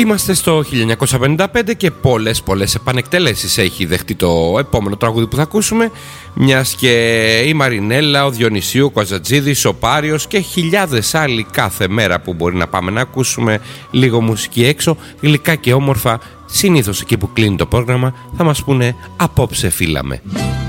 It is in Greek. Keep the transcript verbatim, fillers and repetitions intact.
Είμαστε στο χίλια εννιακόσια πενήντα πέντε και πολλές πολλές επανεκτελέσεις έχει δεχτεί το επόμενο τραγούδι που θα ακούσουμε, μιας και η Μαρινέλα, ο Διονυσίου, ο Καζατζίδης, ο Πάριος και χιλιάδες άλλοι κάθε μέρα που μπορεί να πάμε να ακούσουμε λίγο μουσική έξω, γλυκά και όμορφα, συνήθως εκεί που κλείνει το πρόγραμμα θα μας πούνε απόψε φύλαμε.